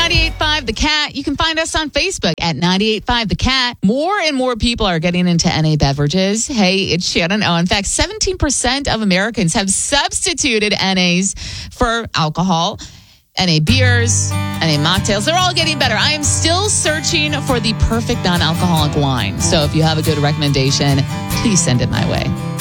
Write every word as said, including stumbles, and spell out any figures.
ninety-eight point five The Cat. You can find us on Facebook at ninety-eight point five The Cat. More and more people are getting into N A beverages. Hey, it's Shannon O. In fact, seventeen percent of Americans have substituted N As for alcohol. N A beers, N A mocktails, they're all getting better. I am still searching for the perfect non-alcoholic wine. So if you have a good recommendation, please send it my way.